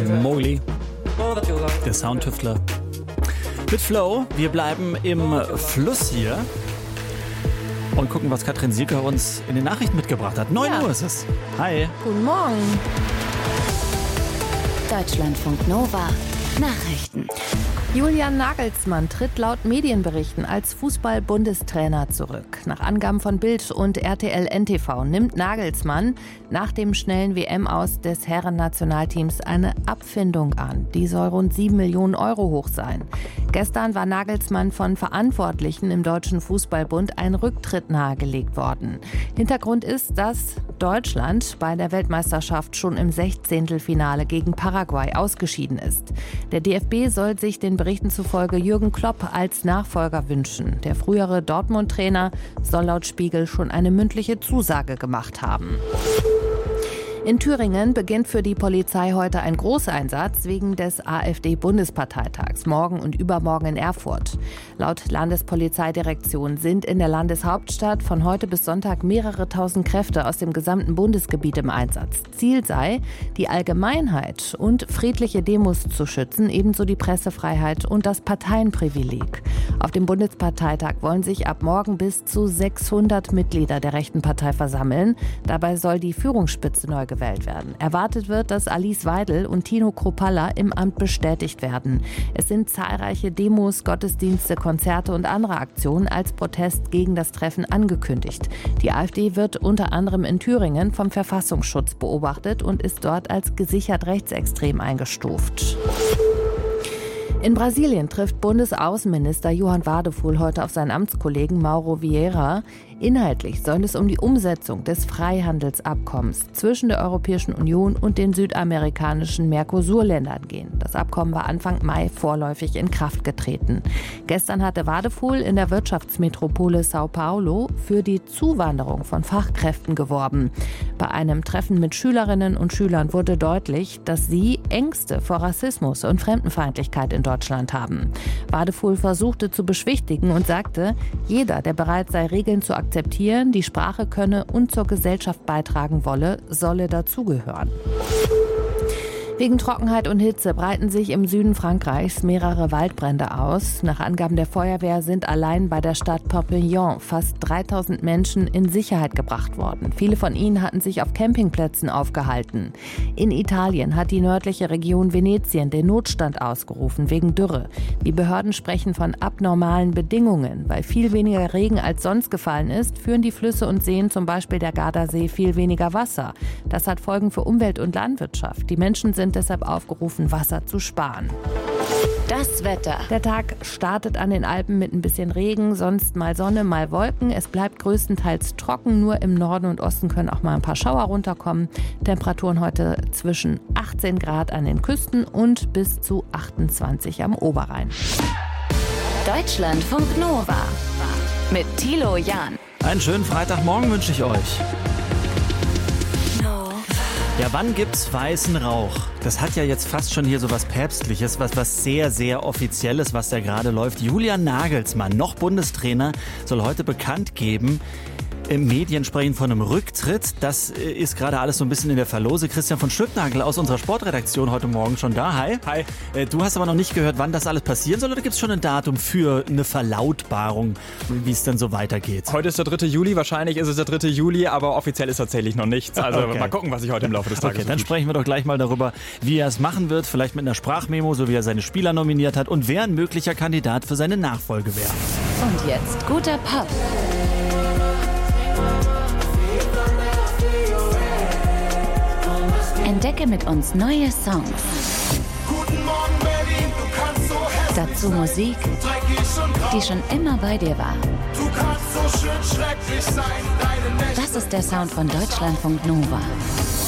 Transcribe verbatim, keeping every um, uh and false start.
Mowgli, der Soundtüftler. Mit Flow, wir bleiben im Fluss hier und gucken, was Katrin Sieker uns in den Nachrichten mitgebracht hat. neun Uhr ist es. Hi. Guten Morgen. Deutschlandfunk Nova. Nachrichten. Julian Nagelsmann tritt laut Medienberichten als Fußball-Bundestrainer zurück. Nach Angaben von Bild und R T L N T V nimmt Nagelsmann nach dem schnellen W M-Aus des Herren-Nationalteams eine Abfindung an. Die soll rund sieben Millionen Euro hoch sein. Gestern war Nagelsmann von Verantwortlichen im Deutschen Fußballbund ein Rücktritt nahegelegt worden. Hintergrund ist, dass Deutschland bei der Weltmeisterschaft schon im Sechzehntelfinale gegen Paraguay ausgeschieden ist. Der D F B soll sich den Berichten zufolge Jürgen Klopp als Nachfolger wünschen. Der frühere Dortmund-Trainer soll laut Spiegel schon eine mündliche Zusage gemacht haben. In Thüringen beginnt für die Polizei heute ein Großeinsatz wegen des AfD-Bundesparteitags, morgen und übermorgen in Erfurt. Laut Landespolizeidirektion sind in der Landeshauptstadt von heute bis Sonntag mehrere tausend Kräfte aus dem gesamten Bundesgebiet im Einsatz. Ziel sei, die Allgemeinheit und friedliche Demos zu schützen, ebenso die Pressefreiheit und das Parteienprivileg. Auf dem Bundesparteitag wollen sich ab morgen bis zu sechshundert Mitglieder der rechten Partei versammeln. Dabei soll die Führungsspitze neu gewählt werden. Erwartet wird, dass Alice Weidel und Tino Kruppalla im Amt bestätigt werden. Es sind zahlreiche Demos, Gottesdienste, Konzerte und andere Aktionen als Protest gegen das Treffen angekündigt. Die AfD wird unter anderem in Thüringen vom Verfassungsschutz beobachtet und ist dort als gesichert rechtsextrem eingestuft. In Brasilien trifft Bundesaußenminister Johann Wadephul heute auf seinen Amtskollegen Mauro Vieira. Inhaltlich soll es um die Umsetzung des Freihandelsabkommens zwischen der Europäischen Union und den südamerikanischen Mercosur-Ländern gehen. Das Abkommen war Anfang Mai vorläufig in Kraft getreten. Gestern hatte Wadephul in der Wirtschaftsmetropole Sao Paulo für die Zuwanderung von Fachkräften geworben. Bei einem Treffen mit Schülerinnen und Schülern wurde deutlich, dass sie Ängste vor Rassismus und Fremdenfeindlichkeit in Deutschland haben. Wadephul versuchte zu beschwichtigen und sagte, jeder, der bereit sei, Regeln zu akzeptieren, die Sprache könne und zur Gesellschaft beitragen wolle, solle dazugehören. Wegen Trockenheit und Hitze breiten sich im Süden Frankreichs mehrere Waldbrände aus. Nach Angaben der Feuerwehr sind allein bei der Stadt Perpignan fast dreitausend Menschen in Sicherheit gebracht worden. Viele von ihnen hatten sich auf Campingplätzen aufgehalten. In Italien hat die nördliche Region Venetien den Notstand ausgerufen wegen Dürre. Die Behörden sprechen von abnormalen Bedingungen. Weil viel weniger Regen als sonst gefallen ist, führen die Flüsse und Seen, zum Beispiel der Gardasee, viel weniger Wasser. Das hat Folgen für Umwelt und Landwirtschaft. Die Menschen sind sind deshalb aufgerufen, Wasser zu sparen. Das Wetter. Der Tag startet an den Alpen mit ein bisschen Regen, sonst mal Sonne, mal Wolken. Es bleibt größtenteils trocken, nur im Norden und Osten können auch mal ein paar Schauer runterkommen. Temperaturen heute zwischen achtzehn Grad an den Küsten und bis zu achtundzwanzig am Oberrhein. Deutschlandfunk Nova mit Thilo Jahn. Einen schönen Freitagmorgen wünsche ich euch. Ja, wann gibt's weißen Rauch? Das hat ja jetzt fast schon hier so was Päpstliches, was, was sehr, sehr Offizielles, was da gerade läuft. Julian Nagelsmann, noch Bundestrainer, soll heute bekannt geben, Medien sprechen von einem Rücktritt. Das ist gerade alles so ein bisschen in der Verlose. Christian von Stücknagel aus unserer Sportredaktion heute Morgen schon da. Hi. Hi. Du hast aber noch nicht gehört, wann das alles passieren soll, oder gibt es schon ein Datum für eine Verlautbarung, wie es denn so weitergeht? Heute ist der dritte Juli, wahrscheinlich ist es der dritte Juli, aber offiziell ist tatsächlich noch nichts. Also okay. Mal gucken, was sich heute im Laufe des Tages Okay, dann tut. sprechen wir doch gleich mal darüber, wie er es machen wird, vielleicht mit einer Sprachmemo, so wie er seine Spieler nominiert hat und wer ein möglicher Kandidat für seine Nachfolge wäre. Und jetzt guter Pop. Entdecke mit uns neue Songs. Guten Morgen Berlin, du kannst so hässlich Dazu Musik, die schon immer bei dir war. Du kannst so schön schrecklich sein, deine Nächte. Das ist der Sound von Deutschlandfunk Nova.